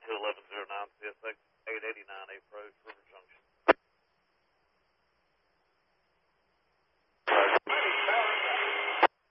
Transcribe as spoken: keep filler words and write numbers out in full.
two eleven oh nine C S X eight eighty-nine approach.